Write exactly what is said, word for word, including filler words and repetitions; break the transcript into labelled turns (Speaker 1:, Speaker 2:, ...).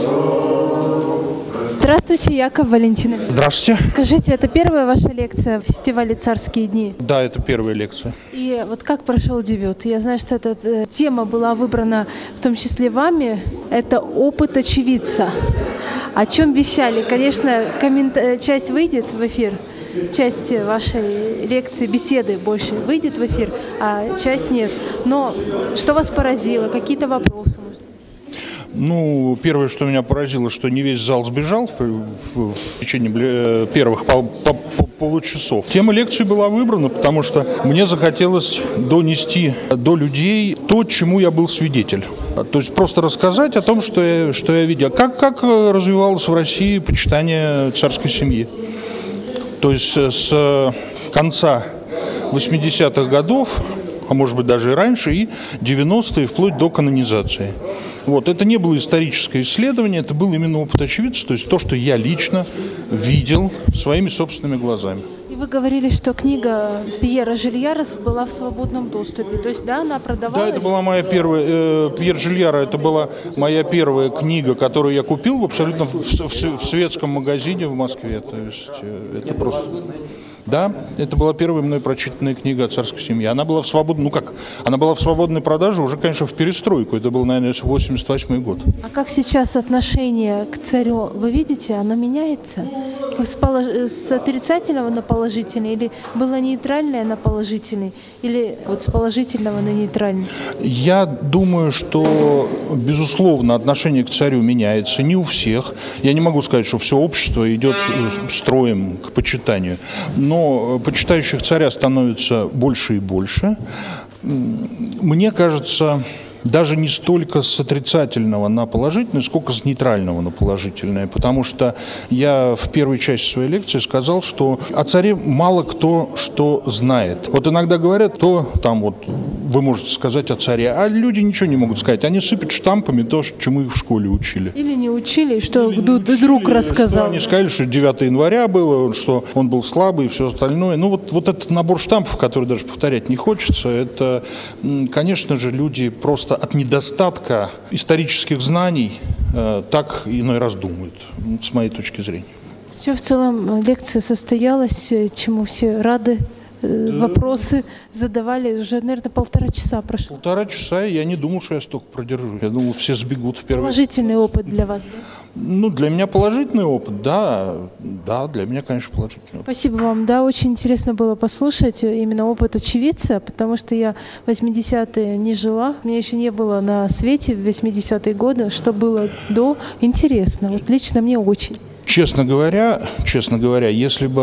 Speaker 1: Здравствуйте, Яков Валентинович.
Speaker 2: Здравствуйте.
Speaker 1: Скажите, это первая ваша лекция в фестивале «Царские дни»?
Speaker 2: Да, это первая лекция.
Speaker 1: И вот как прошел дебют? Я знаю, что эта э, тема была выбрана в том числе вами. Это опыт очевидца. О чем вещали? Конечно, коммент... часть выйдет в эфир, часть вашей лекции, беседы больше выйдет в эфир, а часть нет. Но что вас поразило? Какие-то вопросы?
Speaker 2: Ну, первое, что меня поразило, что не весь зал сбежал в, в, в течение первых пол, по, по, получасов. Тема лекции была выбрана, потому что мне захотелось донести до людей то, чему я был свидетель. То есть просто рассказать о том, что я, что я видел. Как, как развивалось в России почитание царской семьи. То есть с конца восьмидесятых годов, а может быть даже и раньше, и девяностые, вплоть до канонизации. Вот. Это не было историческое исследование, это был именно опыт очевидца, то есть то, что я лично видел своими собственными глазами.
Speaker 1: И вы говорили, что книга Пьера Жильяра была в свободном доступе, то есть да, она продавалась? Да,
Speaker 2: это была моя первая, э, Пьер Жильяра, это была моя первая книга, которую я купил абсолютно в, в, в светском магазине в Москве, то есть э, это просто... Да, это была первая мной прочитанная книга о царской семье. Она была в свободной, ну как, она была в свободной продаже уже, конечно, в перестройку. Это был, наверное, восемьдесят восьмой год.
Speaker 1: А как сейчас отношение к царю, вы видите, оно меняется? С, полож... с отрицательного на положительный? Или было нейтральное на положительный? Или вот с положительного на нейтральный?
Speaker 2: Я думаю, что, безусловно, отношение к царю меняется. Не у всех. Я не могу сказать, что все общество идет строем к почитанию. Но Но почитающих царя становится больше и больше. Мне кажется, даже не столько с отрицательного на положительное, сколько с нейтрального на положительное. Потому что я в первой части своей лекции сказал, что о царе мало кто что знает. Вот иногда говорят, то там вот вы можете сказать о царе, а люди ничего не могут сказать. Они сыпят штампами то, чему их в школе учили.
Speaker 1: Или не учили, что
Speaker 2: Или
Speaker 1: учили, друг рассказал.
Speaker 2: Они сказали, что девятого января было, что он был слабый и все остальное. Ну вот, вот этот набор штампов, который даже повторять не хочется, это, конечно же, люди просто от недостатка исторических знаний э, так иной раз думают, с моей точки зрения.
Speaker 1: Все в целом лекция состоялась, чему все рады. Да. Вопросы задавали, уже, наверное, полтора часа прошло.
Speaker 2: Полтора часа, и я не думал, что я столько продержу. Я думал, все сбегут в первый.
Speaker 1: Положительный опыт для вас, да?
Speaker 2: Ну, для меня положительный опыт, да. Да, для меня, конечно, положительный опыт.
Speaker 1: Спасибо вам, да, очень интересно было послушать именно опыт очевидца, потому что я в восьмидесятые не жила, меня еще не было на свете в восьмидесятые годы, что было до, интересно, вот лично мне очень.
Speaker 2: Честно говоря, честно говоря, если бы